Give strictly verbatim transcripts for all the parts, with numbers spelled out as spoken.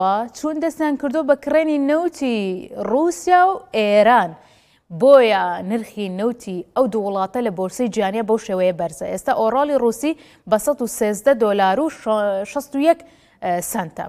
چون دەستیان کردو بە کڕێنی نەوتی رووسیا و ئێران بۆیە نرخی نەوتی ئەو دوو وڵاتە لە بۆرسەی جیهانیە بەو شێوەیە بەرزە. ئێستا ئۆڕاڵی رووسی بە سەد و سێزدە دۆلار و شەست و یەک سەنتە.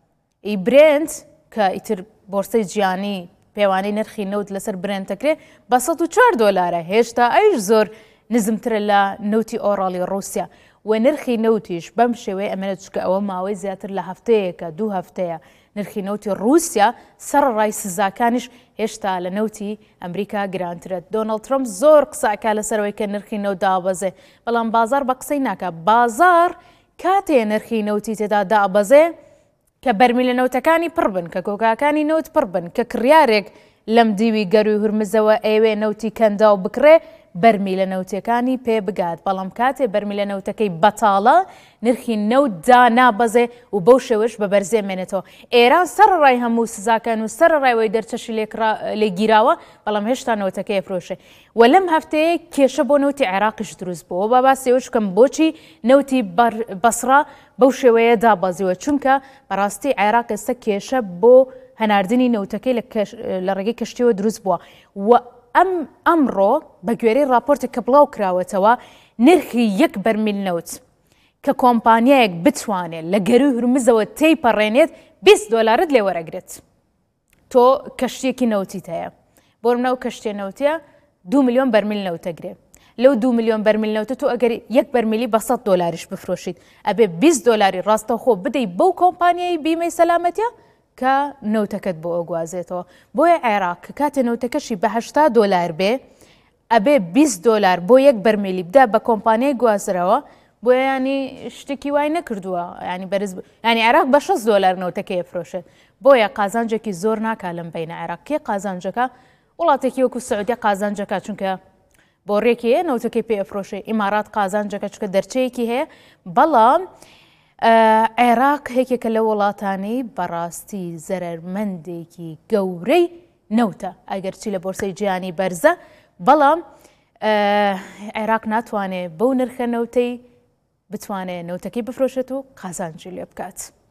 برنت کە ئیتر بۆرسەی جیهانی پێوانەی نرخی نەوت لەسەر برنتەکرێ بە سەد و چوار دۆلارە. هێشتا ئەویش زۆر نزمترە لە نەوتی ئۆڕاڵی رووسیا و نرخی نەوتیش بەم شێوەیە ئەمەنە چکە ئەوە ماوەی زیاتر لە هەفتەیەکە دوو هەفتەیە نرخی نەوتی رووسیا سەرڕای سزاکانیش هێشتا لە نەوتی ئەمریکا گرانترە. دۆناڵد ترەمپ زۆر قسەکە لەسەرەوەی کە نرخی نەوت دابەزێ، بەڵام بازار بە قسەی ناکە. بازار کاتێ نرخی نەوتی تێدا دابەزێ کە بەرمیلە نەوتەکانی پڕ بن، کە کۆکاکانی نەوت پڕ بن، کە کڕیارێک لەم دیوی گەروی هورمزەوە ئەوێ نەوتی کەنداو بکرێ بەرمیلە نەوتەکانی پێ بگات. بەڵام کاتێ بەرمیلە نەوتەکەی بەتاڵە نرخی نەوت دانابەزێ و بەو شێوەش بە بەرزێ مێنێتەوە. ئێران سەرڕای هەموو سزاکان و سەرڕایەوەی دەرچەشی لێگیراوە، بەڵام هێشتا نەوتەکەی ئەفرۆشێ. و لەم هەفتەیە کێشە بۆ نەوتی عێراقیش دروست بووە. با باسیەوەش کەم بۆچی نەوتی بەسڕا بەو شێوەیە دابەزیوە، چونکە بەڕاستی عێراق ئێستا کێشە بۆ هەناردنی نەوتەکەی لە ڕێگەی کەشتیەوە دروست بووە. و ئەم ئەمڕۆ بە گوێرەی راپۆرتێک کە بڵاو کراوەتەوە نرخی یەک بەرمیل نەوت کە کۆمپانیایەک بتوانێت لە گەروی هورمزەوە تێیپەڕێنێت بیست دۆلارت لێ وەرەگرێت. تۆ کەشتێکی نەوتیت هەیە، بۆ منەوە کەشتێ نەوتیە دوو ملیۆن بەرمیل نەوتەگرێ. لەو دوو ملیۆن بەرمیل نەوتە تۆ ئەگەر یەک بەرمیلی بە سەد دۆلاریش بفرۆشیت ئەبێ بیست دۆلاری ڕاستەوخۆ بدەیت بەو کۆمپانیای بیمەی سەلامەتیە کە نەوتەکەت بۆ ئەگوازێتەوە. بۆیە عێراق کە کاتێ نەوتەکەشی بە هەشتا دۆلار بێ ئەبێ بیست دۆلار بۆ یەک بەرمیلی بدا بە کۆمپانیای گوازرەوە. بۆیە ینی شتێکی وای نەکردووە، ینی بەرز ینی عێراق بە شەست دۆلار نەوتەکەی ئەفرۆشێت. بۆیە قازانجێکی زۆر ناکا لەم بینە عێراق. کێ قازانجەکە؟ وڵاتێکی وەکو سعودیە قازانجەکە، چونکە بۆ ڕێکی هەیە نەوتەکەی پێ ئەفرۆشێ. ئیمارات قازانجەکە چونکە دەرچەیەکی هەیە. بەڵام عێراق هێکێکە لە وڵاتانی بەڕاستی زەرمەندێکی گەورەی نەوتە ئەگەرچی لە بۆرسەی جیهانی بەرزە، بەڵام عێراق ناتوانێت بەو نرخە نەوتەی بتوانێت نەوتەکەی بفرۆشێت و قازانجی لێ بکات.